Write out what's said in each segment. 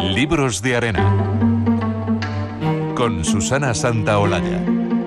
Libros de Arena con Susana Santaolalla.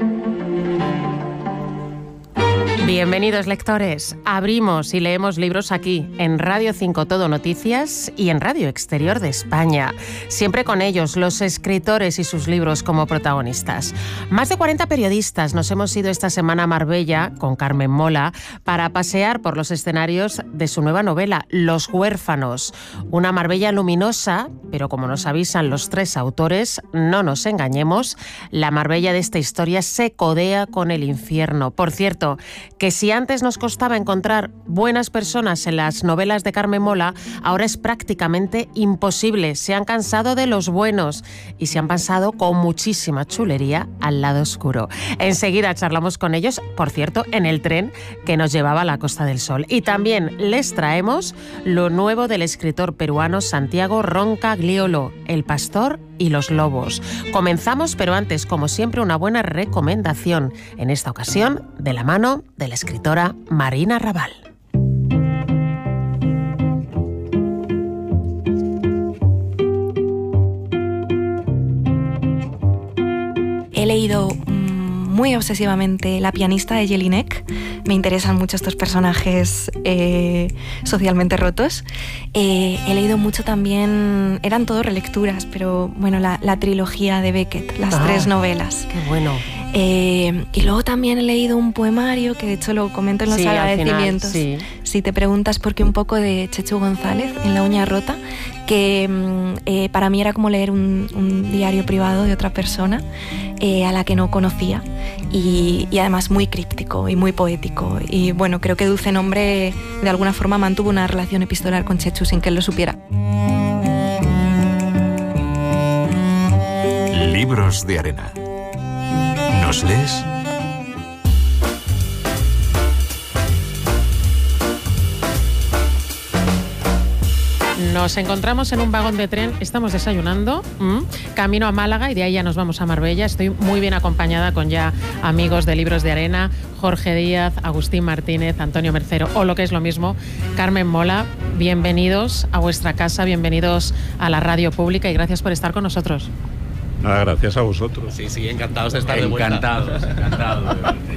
Bienvenidos, lectores. Abrimos y leemos libros aquí, en Radio 5 Todo Noticias y en Radio Exterior de España. Siempre con ellos, los escritores y sus libros como protagonistas. Más de 40 periodistas nos hemos ido esta semana a Marbella, con Carmen Mola, para pasear por los escenarios de su nueva novela, Los Huérfanos. Una Marbella luminosa, pero como nos avisan los tres autores, no nos engañemos, la Marbella de esta historia se codea con el infierno. Por cierto, que si antes nos costaba encontrar buenas personas en las novelas de Carmen Mola, ahora es prácticamente imposible. Se han cansado de los buenos y se han pasado con muchísima chulería al lado oscuro. Enseguida charlamos con ellos, por cierto, en el tren que nos llevaba a la Costa del Sol. Y también les traemos lo nuevo del escritor peruano Santiago Roncagliolo, El pastor y los lobos. Comenzamos, pero antes, como siempre, una buena recomendación, en esta ocasión de la mano de la escritora Marina Raval. He leído muy obsesivamente La pianista de Jelinek. Me interesan mucho estos personajes socialmente rotos. He leído mucho también, eran todo relecturas, pero bueno, la trilogía de Beckett, las tres novelas. ¡Qué bueno! Y luego también he leído un poemario, que de hecho lo comento en los agradecimientos. Final, sí. Si te preguntas por qué, un poco de Chechu González, En la uña rota, que para mí era como leer un diario privado de otra persona a la que no conocía, y además muy críptico y muy poético. Y bueno, creo que Dulce Nombre de alguna forma mantuvo una relación epistolar con Chechu sin que él lo supiera. Libros de Arena. ¿Nos lees? Nos encontramos en un vagón de tren, estamos desayunando, camino a Málaga y de ahí ya nos vamos a Marbella. Estoy muy bien acompañada con ya amigos de Libros de Arena, Jorge Díaz, Agustín Martínez, Antonio Mercero o lo que es lo mismo, Carmen Mola. Bienvenidos a vuestra casa, bienvenidos a la radio pública y gracias por estar con nosotros. Gracias a vosotros. Sí, encantados de estar de vuelta. Encantados.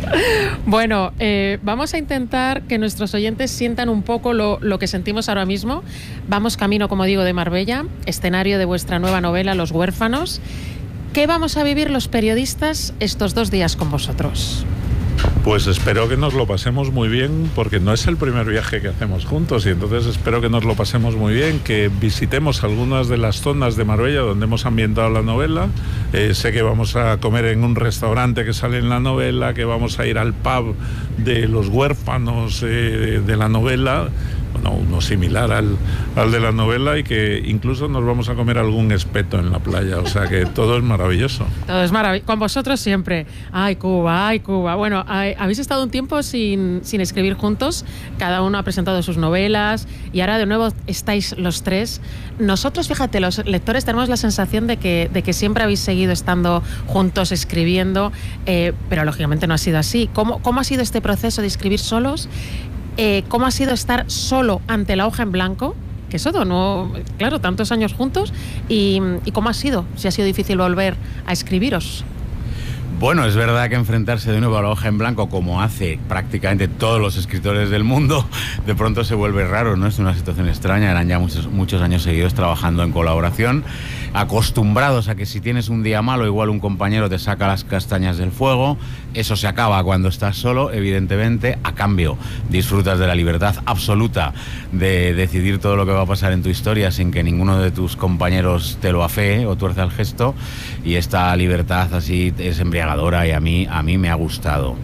Bueno, vamos a intentar que nuestros oyentes sientan un poco lo que sentimos ahora mismo. Vamos camino, como digo, de Marbella, escenario de vuestra nueva novela, Los Huérfanos. ¿Qué vamos a vivir los periodistas estos 2 días con vosotros? Pues espero que nos lo pasemos muy bien, porque no es el primer viaje que hacemos juntos, y entonces espero que nos lo pasemos muy bien, que visitemos algunas de las zonas de Marbella donde hemos ambientado la novela. Sé que vamos a comer en un restaurante que sale en la novela, que vamos a ir al pub de Los Huérfanos de la novela, bueno, uno similar al de la novela, y que incluso nos vamos a comer algún espeto en la playa, o sea que todo es maravilloso. Todo es maravilloso, con vosotros siempre. ¡Ay, Cuba! ¡Ay, Cuba! Bueno, habéis estado un tiempo sin escribir juntos, cada uno ha presentado sus novelas y ahora de nuevo estáis los tres. Nosotros, fíjate, los lectores tenemos la sensación de que siempre habéis seguido estando juntos escribiendo, pero lógicamente no ha sido así. ¿Cómo ha sido este proceso de escribir solos? ¿Cómo ha sido estar solo ante la hoja en blanco? Que eso no, claro, tantos años juntos. ¿Y cómo ha sido? Si ha sido difícil volver a escribiros. Bueno, es verdad que enfrentarse de nuevo a la hoja en blanco, como hace prácticamente todos los escritores del mundo, de pronto se vuelve raro, ¿no? Es una situación extraña. Eran ya muchos años seguidos trabajando en colaboración, acostumbrados a que si tienes un día malo, igual un compañero te saca las castañas del fuego. Eso se acaba cuando estás solo, evidentemente. A cambio, disfrutas de la libertad absoluta de decidir todo lo que va a pasar en tu historia sin que ninguno de tus compañeros te lo afee o tuerza el gesto. Y esta libertad así es embriagadora, y a mí me ha gustado.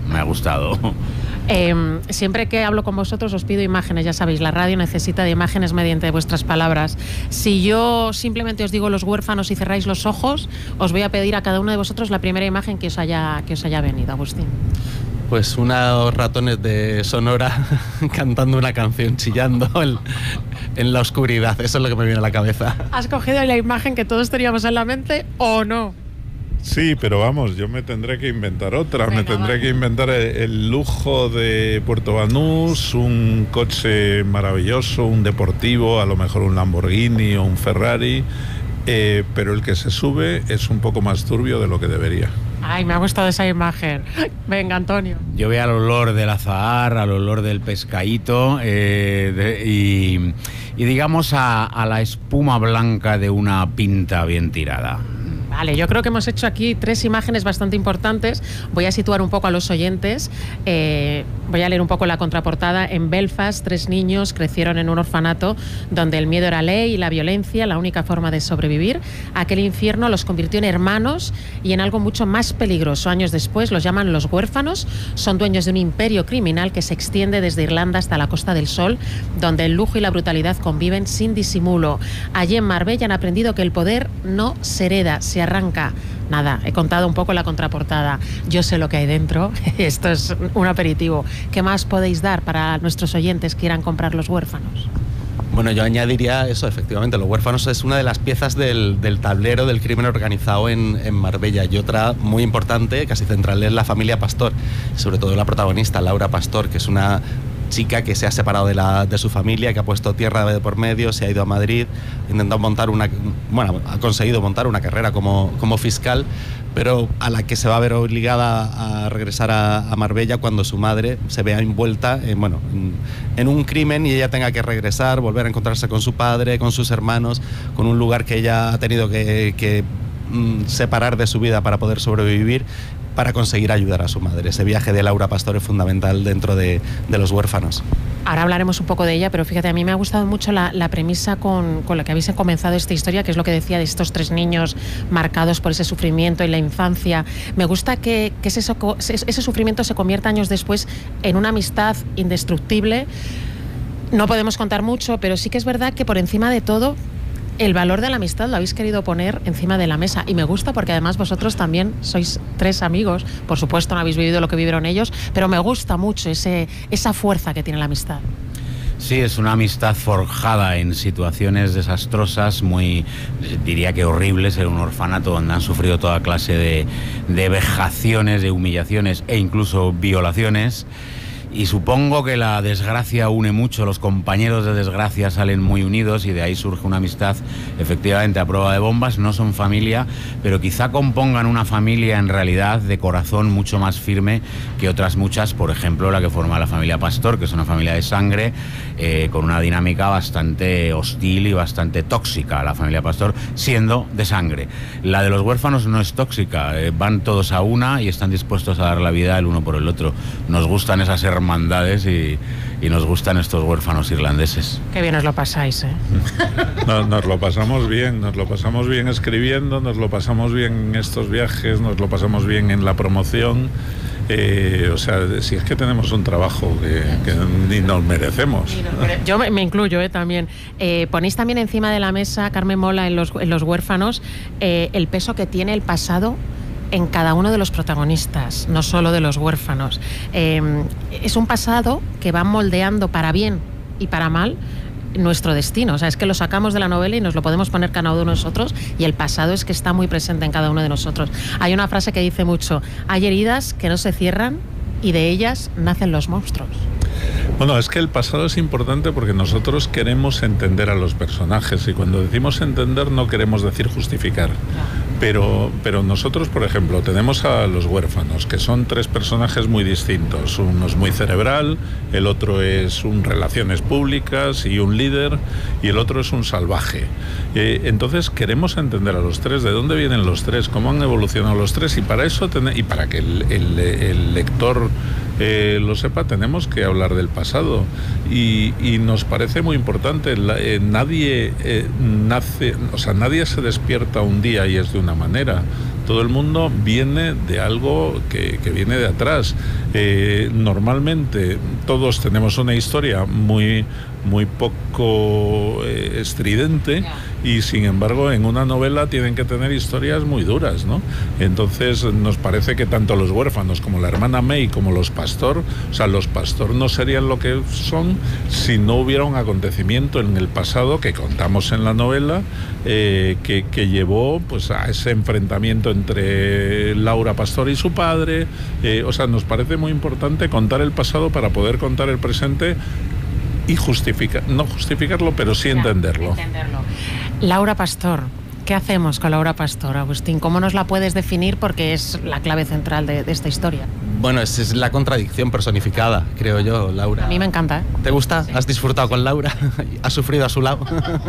Siempre que hablo con vosotros os pido imágenes, ya sabéis, la radio necesita de imágenes mediante vuestras palabras. Si yo simplemente os digo Los Huérfanos y cerráis los ojos, os voy a pedir a cada uno de vosotros la primera imagen que os haya venido. Agustín. Pues unos ratones de Sonora cantando una canción, chillando en la oscuridad. Eso es lo que me viene a la cabeza. ¿Has cogido la imagen que todos teníamos en la mente o no? Sí, pero vamos, yo me tendré que inventar otra. Venga, me tendré que inventar el lujo de Puerto Banús, un coche maravilloso, un deportivo, a lo mejor un Lamborghini o un Ferrari, pero el que se sube es un poco más turbio de lo que debería. Ay, me ha gustado esa imagen. Venga, Antonio. Yo voy al olor del azahar, al olor del pescadito y digamos a la espuma blanca de una pinta bien tirada. Vale, yo creo que hemos hecho aquí 3 imágenes bastante importantes. Voy a situar un poco a los oyentes. Voy a leer un poco la contraportada. En Belfast, 3 niños crecieron en un orfanato donde el miedo era ley y la violencia la única forma de sobrevivir. Aquel infierno los convirtió en hermanos y en algo mucho más peligroso. Años después los llaman los huérfanos. Son dueños de un imperio criminal que se extiende desde Irlanda hasta la Costa del Sol, donde el lujo y la brutalidad conviven sin disimulo. Allí en Marbella han aprendido que el poder no se hereda, se arranca. Nada, he contado un poco la contraportada. Yo sé lo que hay dentro. Esto es un aperitivo. ¿Qué más podéis dar para nuestros oyentes que quieran comprar Los Huérfanos? Bueno, yo añadiría eso, efectivamente, Los Huérfanos es una de las piezas del tablero del crimen organizado en Marbella, y otra muy importante, casi central, es la familia Pastor, sobre todo la protagonista, Laura Pastor, que es una chica que se ha separado de su familia, que ha puesto tierra de por medio, se ha ido a Madrid, ha conseguido montar una carrera como fiscal, pero a la que se va a ver obligada a regresar a Marbella cuando su madre se vea envuelta en un crimen y ella tenga que regresar, volver a encontrarse con su padre, con sus hermanos, con un lugar que ella ha tenido que separar de su vida para poder sobrevivir, para conseguir ayudar a su madre. Ese viaje de Laura Pastor es fundamental dentro de Los Huérfanos. Ahora hablaremos un poco de ella, pero fíjate, a mí me ha gustado mucho la premisa con la que habéis comenzado esta historia, que es lo que decía de estos 3 niños marcados por ese sufrimiento en la infancia. Me gusta que ese sufrimiento se convierta años después en una amistad indestructible. No podemos contar mucho, pero sí que es verdad que por encima de todo el valor de la amistad lo habéis querido poner encima de la mesa, y me gusta porque además vosotros también sois 3 amigos. Por supuesto no habéis vivido lo que vivieron ellos, pero me gusta mucho esa fuerza que tiene la amistad. Sí, es una amistad forjada en situaciones desastrosas, muy, diría que horribles, en un orfanato donde han sufrido toda clase de vejaciones, de humillaciones e incluso violaciones. Y supongo que la desgracia une mucho, los compañeros de desgracia salen muy unidos y de ahí surge una amistad efectivamente a prueba de bombas. No son familia, pero quizá compongan una familia en realidad de corazón mucho más firme que otras muchas, por ejemplo la que forma la familia Pastor, que es una familia de sangre con una dinámica bastante hostil y bastante tóxica, la familia Pastor siendo de sangre. La de Los Huérfanos no es tóxica, van todos a una y están dispuestos a dar la vida el uno por el otro. Nos gustan esas hermandades y nos gustan estos huérfanos irlandeses. Qué bien os lo pasáis, ¿eh? Nos lo pasamos bien escribiendo, nos lo pasamos bien en estos viajes, nos lo pasamos bien en la promoción. Si es que tenemos un trabajo que ni nos merecemos. Yo me incluyo también. Ponéis también encima de la mesa, Carmen Mola, en los Huérfanos, el peso que tiene el pasado en cada uno de los protagonistas, no solo de Los Huérfanos. Es un pasado que va moldeando para bien y para mal nuestro destino. O sea, es que lo sacamos de la novela y nos lo podemos poner cada uno de nosotros, y el pasado es que está muy presente en cada uno de nosotros. Hay una frase que dice mucho: hay heridas que no se cierran y de ellas nacen los monstruos. Bueno, es que el pasado es importante porque nosotros queremos entender a los personajes, y cuando decimos entender no queremos decir justificar. Pero nosotros, por ejemplo, tenemos a Los Huérfanos, que son 3 personajes muy distintos. Uno es muy cerebral, el otro es un relaciones públicas y un líder, y el otro es un salvaje. Entonces queremos entender a los 3, de dónde vienen los 3, cómo han evolucionado los 3, y para eso y para que el lector lo sepa, tenemos que hablar del pasado, y nos parece muy importante. Nadie nadie se despierta un día y es de una manera. Todo el mundo viene de algo que viene de atrás. Normalmente todos tenemos una historia muy poco estridente, y sin embargo en una novela tienen que tener historias muy duras, ¿no? Entonces nos parece que tanto Los Huérfanos como la hermana May como los Pastor, los Pastor no serían lo que son si no hubiera un acontecimiento en el pasado que contamos en la novela, que llevó pues a ese enfrentamiento entre Laura Pastor y su padre. Nos parece muy importante contar el pasado para poder contar el presente y no justificarlo, pero sí entenderlo. Laura Pastor, ¿Qué hacemos con Laura Pastor, Agustín? ¿Cómo nos la puedes definir? Porque es la clave central de esta historia. Bueno, es la contradicción personificada, creo yo, Laura. A mí me encanta, ¿eh? ¿Te gusta? Sí. ¿Has disfrutado con Laura? ¿Has sufrido a su lado?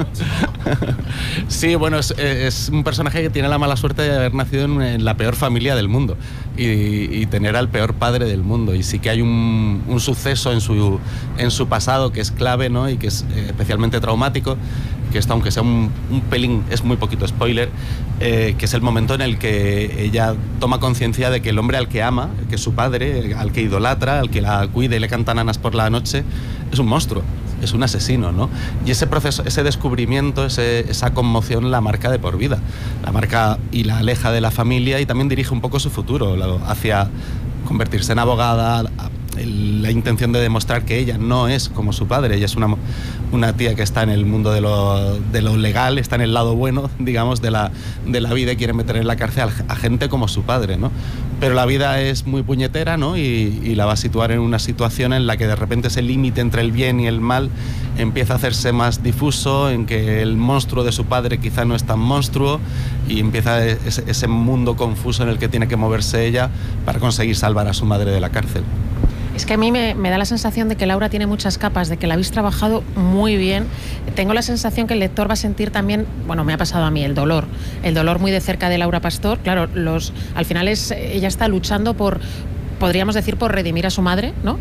Sí, bueno, es un personaje que tiene la mala suerte de haber nacido en la peor familia del mundo y tener al peor padre del mundo. Y sí que hay un suceso en su pasado que es clave, ¿no? Y que es especialmente traumático, que esto, aunque sea un pelín, es muy poquito spoiler, que es el momento en el que ella toma conciencia de que el hombre al que ama, que es su padre, al que idolatra, al que la cuida y le canta nanas por la noche, es un monstruo, es un asesino, ¿no? Y ese proceso, ese descubrimiento, esa conmoción la marca de por vida, la marca y la aleja de la familia y también dirige un poco su futuro hacia convertirse en abogada, la intención de demostrar que ella no es como su padre, ella es una tía que está en el mundo de lo legal, está en el lado bueno, digamos, de la vida y quiere meter en la cárcel a gente como su padre, ¿no? Pero la vida es muy puñetera, ¿no? Y la va a situar en una situación en la que de repente ese límite entre el bien y el mal empieza a hacerse más difuso, en que el monstruo de su padre quizá no es tan monstruo y empieza ese mundo confuso en el que tiene que moverse ella para conseguir salvar a su madre de la cárcel. Es que a mí me da la sensación de que Laura tiene muchas capas, de que la habéis trabajado muy bien. Tengo la sensación que el lector va a sentir también, bueno, me ha pasado a mí, el dolor muy de cerca de Laura Pastor. Claro, al final ella está luchando podríamos decir, por redimir a su madre, ¿no?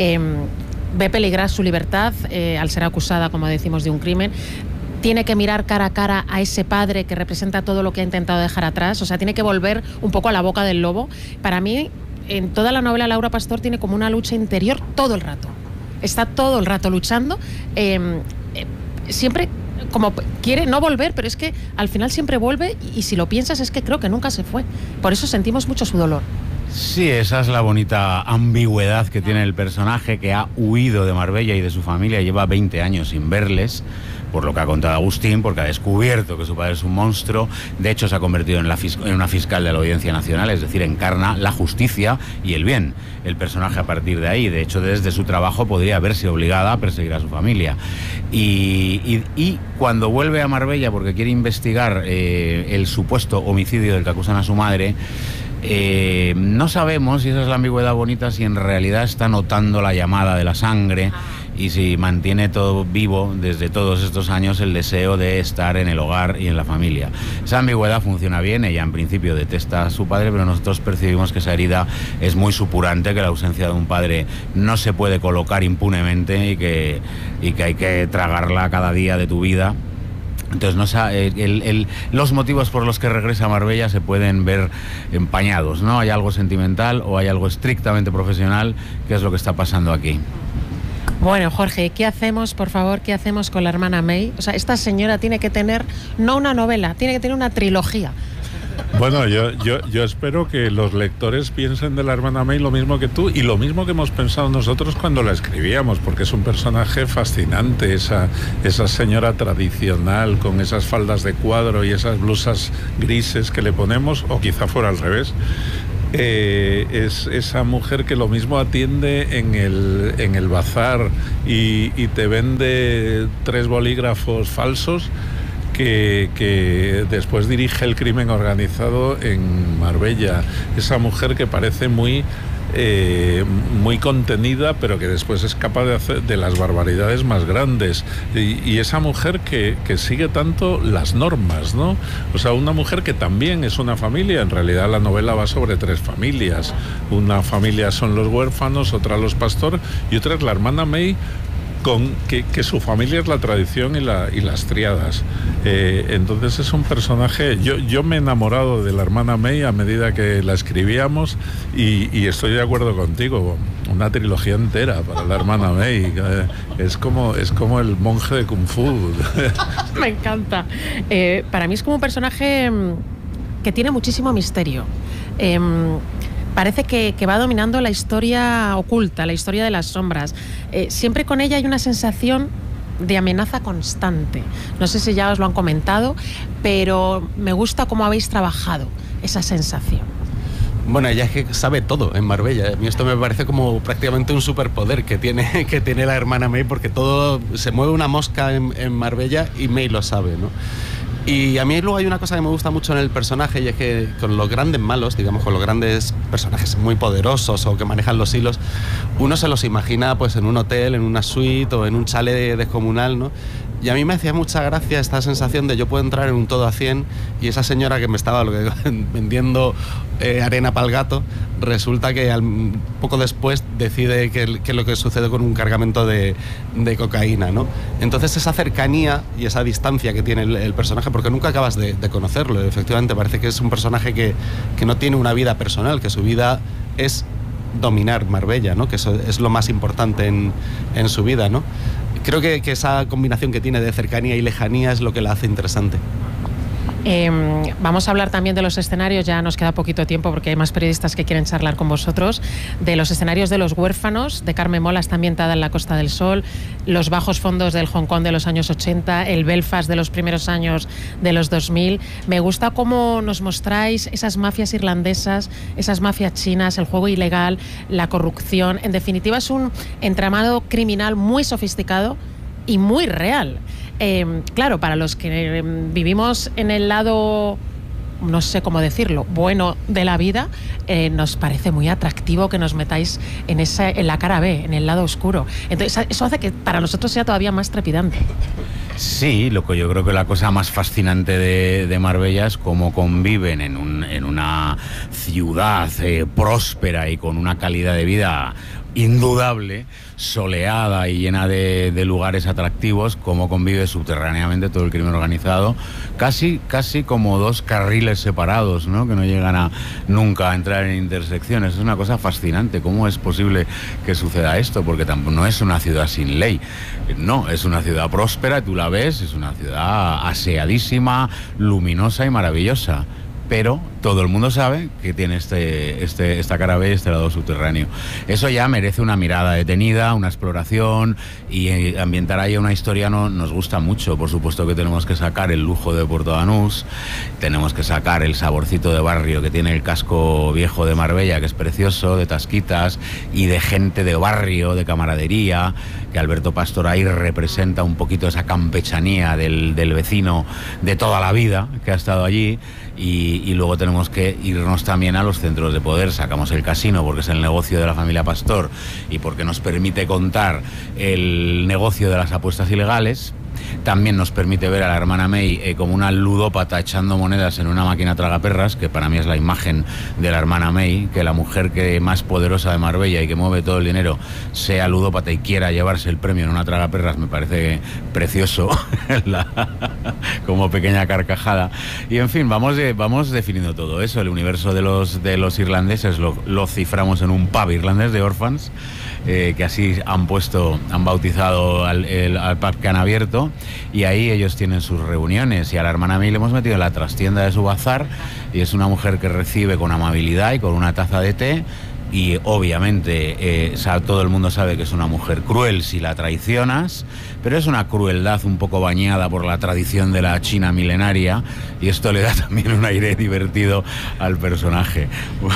Ve peligrar su libertad al ser acusada, como decimos, de un crimen. Tiene que mirar cara a cara a ese padre que representa todo lo que ha intentado dejar atrás. O sea, tiene que volver un poco a la boca del lobo. Para mí, en toda la novela, Laura Pastor tiene como una lucha interior todo el rato. Está todo el rato luchando. Siempre como quiere no volver, pero es que al final siempre vuelve y si lo piensas es que creo que nunca se fue. Por eso sentimos mucho su dolor. Sí, esa es la bonita ambigüedad que tiene el personaje, que ha huido de Marbella y de su familia, lleva 20 años sin verles, por lo que ha contado Agustín, porque ha descubierto que su padre es un monstruo. De hecho, se ha convertido en una fiscal de la Audiencia Nacional, es decir, encarna la justicia y el bien. El personaje a partir de ahí, de hecho, desde su trabajo podría verse obligada a perseguir a su familia. Y cuando vuelve a Marbella porque quiere investigar el supuesto homicidio del que acusan a su madre, no sabemos, y esa es la ambigüedad bonita, si en realidad está notando la llamada de la sangre y si mantiene todo vivo desde todos estos años el deseo de estar en el hogar y en la familia. Esa ambigüedad funciona bien, ella en principio detesta a su padre, pero nosotros percibimos que esa herida es muy supurante, que la ausencia de un padre no se puede colocar impunemente y que hay que tragarla cada día de tu vida. Entonces, los motivos por los que regresa a Marbella se pueden ver empañados, ¿no? Hay algo sentimental o hay algo estrictamente profesional, que es lo que está pasando aquí. Bueno, Jorge, ¿qué hacemos, por favor? ¿Qué hacemos con la hermana May? O sea, esta señora tiene que tener, no una novela, tiene que tener una trilogía. Bueno, yo espero que los lectores piensen de la hermana May lo mismo que tú y lo mismo que hemos pensado nosotros cuando la escribíamos, porque es un personaje fascinante, esa señora tradicional con esas faldas de cuadro y esas blusas grises que le ponemos, o quizá fuera al revés. Es esa mujer que lo mismo atiende en el bazar y te vende 3 bolígrafos falsos que después dirige el crimen organizado en Marbella. Esa mujer que parece muy contenida, pero que después es capaz de hacer de las barbaridades más grandes. Y esa mujer que sigue tanto las normas, ¿no? O sea, una mujer que también es una familia. En realidad la novela va sobre 3 familias. Una familia son los huérfanos, otra los Pastor y otra es la hermana May, que su familia es la tradición y las tríadas. Entonces es un personaje. Yo me he enamorado de la hermana May a medida que la escribíamos y estoy de acuerdo contigo. Una trilogía entera para la hermana May. Es como el monje de Kung Fu. Me encanta. Para mí es como un personaje que tiene muchísimo misterio. Parece que va dominando la historia oculta, la historia de las sombras. Siempre con ella hay una sensación de amenaza constante. No sé si ya os lo han comentado, pero me gusta cómo habéis trabajado esa sensación. Bueno, ella es que sabe todo en Marbella. A mí esto me parece como prácticamente un superpoder que tiene la hermana May, porque todo se mueve una mosca en Marbella y May lo sabe, ¿no? Y a mí luego hay una cosa que me gusta mucho en el personaje, y es que con los grandes malos, digamos, con los grandes personajes muy poderosos o que manejan los hilos, uno se los imagina pues en un hotel, en una suite o en un chalet descomunal, ¿no? Y a mí me hacía mucha gracia esta sensación de yo puedo entrar en un todo a 100 y esa señora que me estaba vendiendo arena para el gato, resulta que poco después decide que es lo que sucede con un cargamento de cocaína, ¿no? Entonces esa cercanía y esa distancia que tiene el personaje, porque nunca acabas de conocerlo, efectivamente parece que es un personaje que no tiene una vida personal, que su vida es dominar Marbella, ¿no? Que eso es lo más importante en su vida, ¿no? Creo que esa combinación que tiene de cercanía y lejanía es lo que la hace interesante. Vamos a hablar también de los escenarios, ya nos queda poquito tiempo porque hay más periodistas que quieren charlar con vosotros, de los escenarios de Los Huérfanos, de Carmen Mola, está ambientada en la Costa del Sol, los bajos fondos del Hong Kong de los años 80, el Belfast de los primeros años de los 2000. Me gusta cómo nos mostráis esas mafias irlandesas, esas mafias chinas, el juego ilegal, la corrupción. En definitiva, es un entramado criminal muy sofisticado y muy real. Claro, para los que vivimos en el lado, no sé cómo decirlo, bueno de la vida, nos parece muy atractivo que nos metáis en la cara B, en el lado oscuro. Entonces eso hace que para nosotros sea todavía más trepidante. Sí, lo que yo creo que la cosa más fascinante de Marbella es cómo conviven en una ciudad próspera y con una calidad de vida indudable, soleada y llena de lugares atractivos, cómo convive subterráneamente todo el crimen organizado, casi como dos carriles separados, ¿no? Que no llegan nunca a entrar en intersecciones. Es una cosa fascinante. ¿Cómo es posible que suceda esto? Porque tampoco no es una ciudad sin ley. No, es una ciudad próspera, tú la ves, es una ciudad aseadísima, luminosa y maravillosa. Pero todo el mundo sabe que tiene esta cara B, este lado subterráneo. Eso ya merece una mirada detenida, una exploración, y ambientar ahí una historia nos gusta mucho. Por supuesto que tenemos que sacar el lujo de Puerto Banús, tenemos que sacar el saborcito de barrio que tiene el casco viejo de Marbella, que es precioso, de tasquitas y de gente de barrio, de camaradería, que Alberto Pastor ahí representa un poquito esa campechanía del vecino de toda la vida que ha estado allí. Y luego tenemos que irnos también a los centros de poder. Sacamos el casino porque es el negocio de la familia Pastor y porque nos permite contar el negocio de las apuestas ilegales. También nos permite ver a la hermana May como una ludópata echando monedas en una máquina tragaperras, que para mí es la imagen de la hermana May, que la mujer que más poderosa de Marbella y que mueve todo el dinero sea ludópata y quiera llevarse el premio en una tragaperras, me parece precioso como pequeña carcajada. Y en fin, vamos definiendo todo eso. El universo de los irlandeses lo ciframos en un pub irlandés de Orphans, que así han bautizado al pub que han abierto, y ahí ellos tienen sus reuniones. Y a la hermana May le hemos metido en la trastienda de su bazar, y es una mujer que recibe con amabilidad y con una taza de té. Y obviamente todo el mundo sabe que es una mujer cruel si la traicionas, pero es una crueldad un poco bañada por la tradición de la China milenaria, y esto le da también un aire divertido al personaje.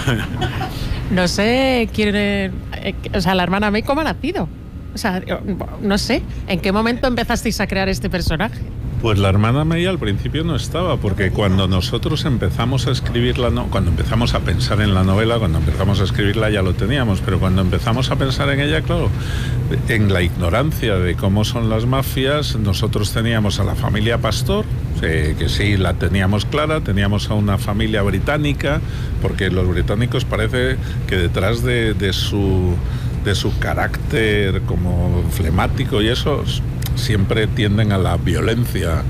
No sé quién, la hermana May, ¿cómo ha nacido? No sé, ¿en qué momento empezasteis a crear este personaje? Pues la hermana May al principio no estaba, porque cuando nosotros empezamos a escribirla, cuando empezamos a pensar en la novela, cuando empezamos a escribirla ya lo teníamos, pero cuando empezamos a pensar en ella, claro, en la ignorancia de cómo son las mafias, nosotros teníamos a la familia Pastor, que sí la teníamos clara, teníamos a una familia británica, porque los británicos parece que detrás de su carácter como flemático y eso, siempre tienden a la violencia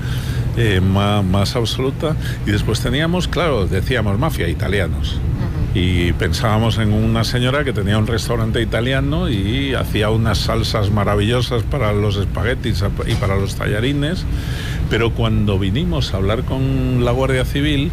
más absoluta. Y después teníamos, claro, decíamos mafia, italianos. Y pensábamos en una señora que tenía un restaurante italiano y hacía unas salsas maravillosas para los espaguetis y para los tallarines. Pero cuando vinimos a hablar con la Guardia Civil,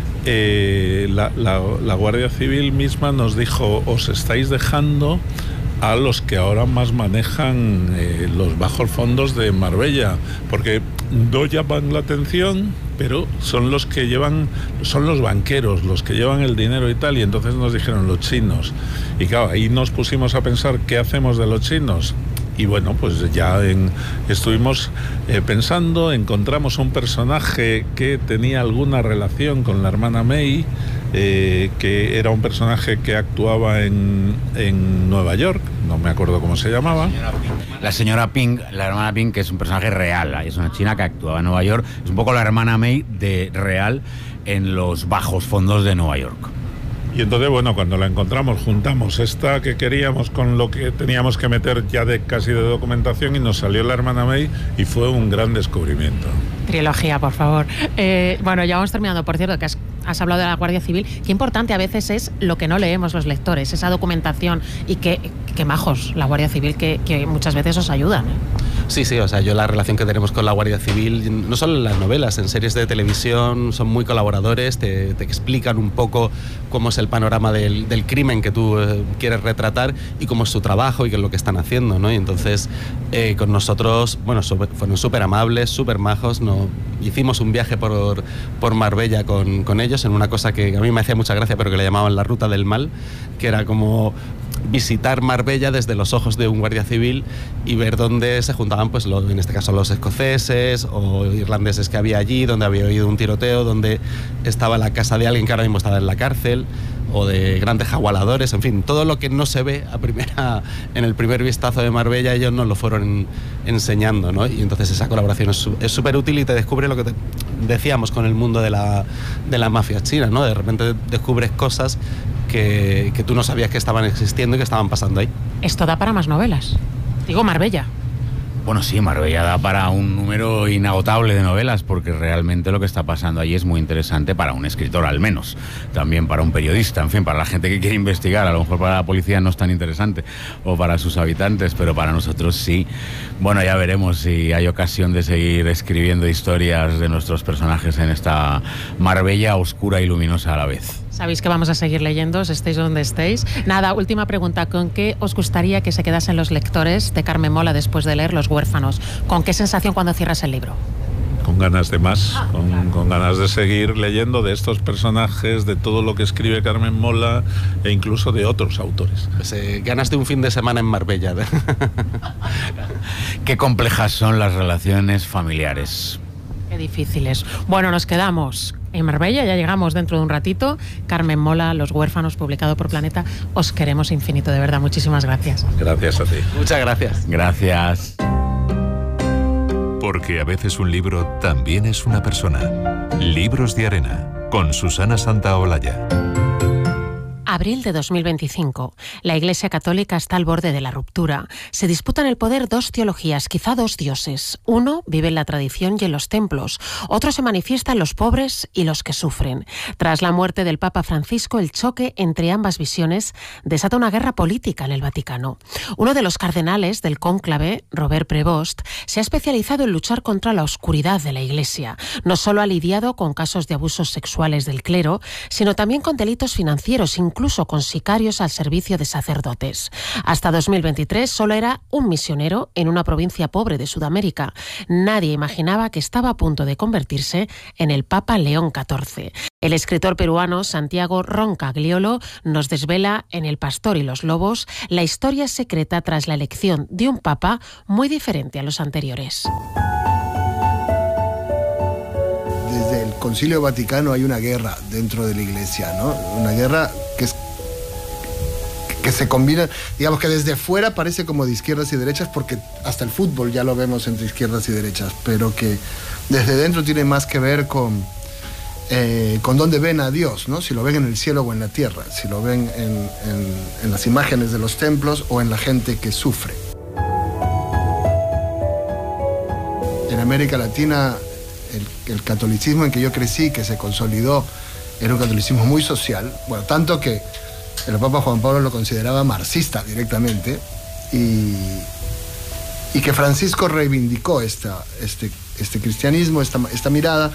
la Guardia Civil misma nos dijo: os estáis dejando a los que ahora más manejan los bajos fondos de Marbella, porque no llaman la atención, pero son los que son los banqueros, los que llevan el dinero y tal. Y entonces nos dijeron los chinos. Y claro, ahí nos pusimos a pensar, ¿qué hacemos de los chinos? y bueno, pues ya estuvimos pensando, encontramos un personaje que tenía alguna relación con la hermana May, que era un personaje que actuaba en Nueva York, no me acuerdo cómo se llamaba. La señora Pink, la hermana Pink, que es un personaje real, es una china que actuaba en Nueva York, es un poco la hermana May de real en los bajos fondos de Nueva York. Y entonces, bueno, cuando la encontramos, juntamos esta que queríamos con lo que teníamos que meter ya casi de documentación, y nos salió la hermana May, y fue un gran descubrimiento. Trilogía, por favor. Bueno, ya vamos terminando. Por cierto, que has hablado de la Guardia Civil. Qué importante a veces es lo que no leemos los lectores, esa documentación, y qué majos la Guardia Civil, que muchas veces os ayudan. Sí, o sea, yo la relación que tenemos con la Guardia Civil, no solo en las novelas, en series de televisión, son muy colaboradores, te explican un poco cómo es el panorama del crimen que tú quieres retratar y cómo es su trabajo y qué es lo que están haciendo, ¿no? Y entonces, con nosotros, bueno, fueron súper amables, súper majos, hicimos un viaje por Marbella con ellos, en una cosa que a mí me hacía mucha gracia, pero que le llamaban la Ruta del Mal, que era como visitar Marbella desde los ojos de un guardia civil y ver dónde se juntaban, pues en este caso los escoceses o irlandeses que había allí, donde había habido un tiroteo, donde estaba la casa de alguien que ahora mismo estaba en la cárcel, o de grandes jagualadores, en fin, todo lo que no se ve en el primer vistazo de Marbella, ellos nos lo fueron enseñando, ¿no? Y entonces esa colaboración es súper útil y te descubre lo que decíamos con el mundo de la mafia china, ¿no? De repente descubres cosas que tú no sabías que estaban existiendo y que estaban pasando ahí. Esto da para más novelas. Digo, Marbella. Bueno, sí, Marbella da para un número inagotable de novelas, porque realmente lo que está pasando allí es muy interesante para un escritor, al menos. También para un periodista, en fin, para la gente que quiere investigar. A lo mejor para la policía no es tan interesante, o para sus habitantes, pero para nosotros sí. Bueno, ya veremos si hay ocasión de seguir escribiendo historias de nuestros personajes en esta Marbella oscura y luminosa a la vez. Sabéis que vamos a seguir leyendo, estéis donde estéis. Nada, última pregunta. ¿Con qué os gustaría que se quedasen los lectores de Carmen Mola después de leer Los Huérfanos? ¿Con qué sensación cuando cierras el libro? Con ganas de más, con ganas de seguir leyendo de estos personajes, de todo lo que escribe Carmen Mola e incluso de otros autores. Pues, ganas de un fin de semana en Marbella. Qué complejas son las relaciones familiares. Qué difíciles. Bueno, nos quedamos en Marbella, ya llegamos dentro de un ratito. Carmen Mola, Los Huérfanos, publicado por Planeta. Os queremos infinito, de verdad. Muchísimas gracias. Gracias a ti. Muchas gracias. Gracias. Porque a veces un libro también es una persona. Libros de Arena, con Susana Santaolalla. Abril de 2025. La Iglesia Católica está al borde de la ruptura. Se disputan el poder dos teologías, quizá dos dioses. Uno vive en la tradición y en los templos. Otro se manifiesta en los pobres y los que sufren. Tras la muerte del Papa Francisco, el choque entre ambas visiones desata una guerra política en el Vaticano. Uno de los cardenales del cónclave, Robert Prevost, se ha especializado en luchar contra la oscuridad de la Iglesia. No solo ha lidiado con casos de abusos sexuales del clero, sino también con delitos financieros, incluso con sicarios al servicio de sacerdotes. Hasta 2023 solo era un misionero en una provincia pobre de Sudamérica. Nadie imaginaba que estaba a punto de convertirse en el Papa León XIV. El escritor peruano Santiago Roncagliolo nos desvela en El pastor y los lobos la historia secreta tras la elección de un papa muy diferente a los anteriores. Desde el Concilio Vaticano hay una guerra dentro de la Iglesia, ¿no? Una guerra que se combina, digamos que desde fuera parece como de izquierdas y derechas, porque hasta el fútbol ya lo vemos entre izquierdas y derechas, pero que desde dentro tiene más que ver con dónde ven a Dios, ¿no? Si lo ven en el cielo o en la tierra, si lo ven en las imágenes de los templos o en la gente que sufre. En América Latina, el catolicismo en que yo crecí, que se consolidó, era un catolicismo muy social, bueno, tanto que el Papa Juan Pablo lo consideraba marxista directamente, y que Francisco reivindicó este cristianismo, esta mirada,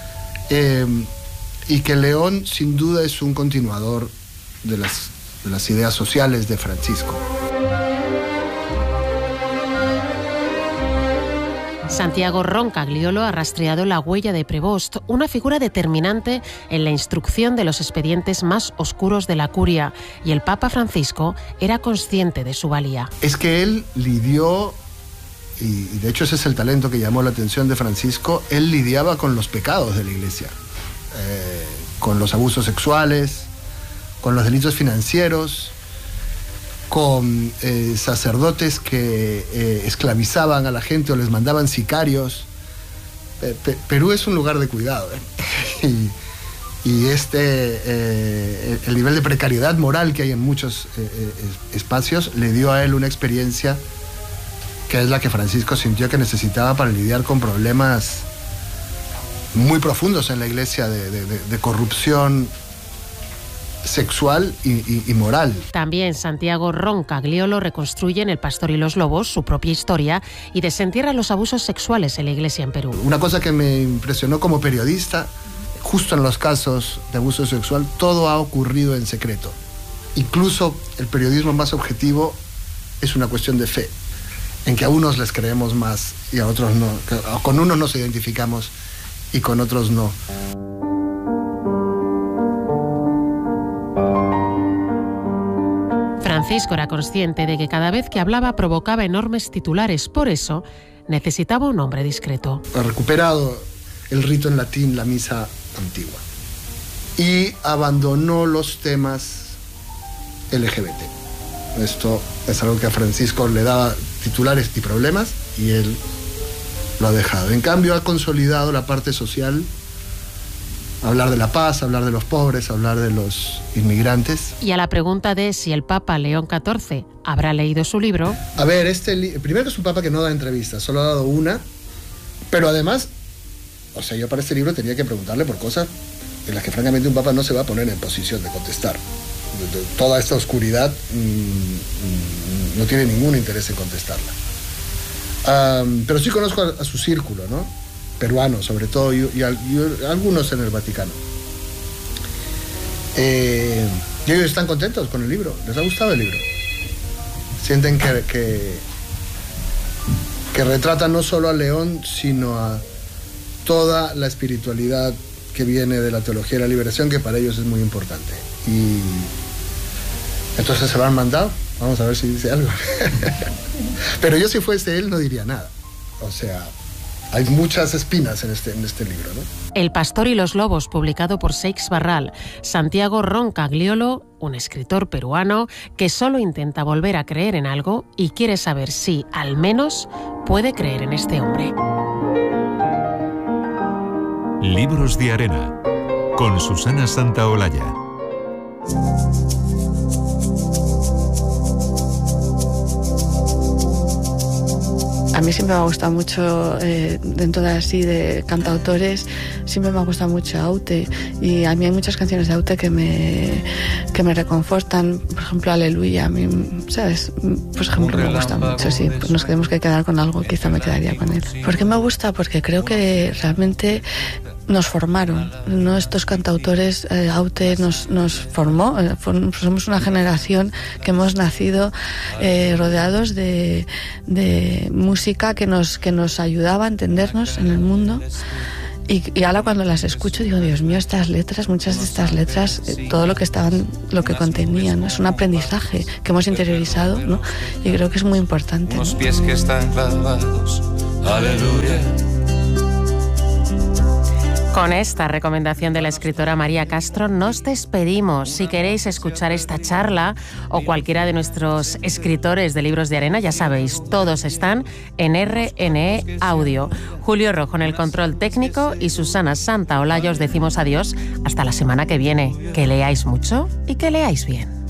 y que León sin duda es un continuador de las ideas sociales de Francisco. Santiago Roncagliolo ha rastreado la huella de Prevost, una figura determinante en la instrucción de los expedientes más oscuros de la curia, y el Papa Francisco era consciente de su valía. Es que él lidió, y de hecho ese es el talento que llamó la atención de Francisco, él lidiaba con los pecados de la Iglesia, con los abusos sexuales, con los delitos financieros, con sacerdotes que esclavizaban a la gente o les mandaban sicarios. Perú es un lugar de cuidado, y el nivel de precariedad moral que hay en muchos espacios le dio a él una experiencia que es la que Francisco sintió que necesitaba para lidiar con problemas muy profundos en la Iglesia de corrupción sexual y moral. También Santiago Roncagliolo reconstruye en El Pastor y los Lobos su propia historia y desentierra los abusos sexuales en la Iglesia en Perú. Una cosa que me impresionó como periodista, justo en los casos de abuso sexual, todo ha ocurrido en secreto. Incluso el periodismo más objetivo es una cuestión de fe, en que a unos les creemos más y a otros no. Con unos nos identificamos y con otros no. Francisco era consciente de que cada vez que hablaba provocaba enormes titulares, por eso necesitaba un hombre discreto. Ha recuperado el rito en latín, la misa antigua, y abandonó los temas LGBT. Esto es algo que a Francisco le daba titulares y problemas, y él lo ha dejado. En cambio, ha consolidado la parte social, hablar de la paz, hablar de los pobres, hablar de los inmigrantes. Y a la pregunta de si el Papa León XIV habrá leído su libro... A ver, primero que es un Papa que no da entrevistas, solo ha dado una, pero además, o sea, yo para este libro tenía que preguntarle por cosas en las que francamente un Papa no se va a poner en posición de contestar. Toda esta oscuridad no tiene ningún interés en contestarla. Pero sí conozco a su círculo, ¿no? Peruano sobre todo, y algunos en el Vaticano. Y ellos están contentos con el libro, les ha gustado el libro. Sienten que retrata no solo a León, sino a toda la espiritualidad que viene de la teología de la liberación, que para ellos es muy importante. Y entonces se lo han mandado, vamos a ver si dice algo. Pero yo, si fuese él, no diría nada. O sea, hay muchas espinas en este libro, ¿no? El Pastor y los Lobos, publicado por Seix Barral. Santiago Roncagliolo, un escritor peruano que solo intenta volver a creer en algo y quiere saber si, al menos, puede creer en este hombre. Libros de Arena, con Susana Santaolalla. A mí siempre me ha gustado mucho, dentro de así de cantautores, siempre me ha gustado mucho Aute, y a mí hay muchas canciones de Aute que me reconfortan. Por ejemplo, Aleluya, a mí, ¿sabes? Por ejemplo, me gusta mucho, sí. Pues nos tenemos que quedar con algo, quizá me quedaría con él. ¿Por qué me gusta? Porque creo que realmente nos formaron, ¿no? Estos cantautores, Aute nos formó, somos una generación que hemos nacido rodeados de música que nos ayudaba a entendernos en el mundo. Y ahora cuando las escucho digo, Dios mío, estas letras, muchas de estas letras, todo lo que contenían, ¿no? Es un aprendizaje que hemos interiorizado, ¿no? Y creo que es muy importante, ¿no? Unos pies que están clavados, aleluya. Con esta recomendación de la escritora María Castro nos despedimos. Si queréis escuchar esta charla o cualquiera de nuestros escritores de Libros de Arena, ya sabéis, todos están en RNE Audio. Julio Rojo en el control técnico y Susana Santaolalla os decimos adiós hasta la semana que viene. Que leáis mucho y que leáis bien.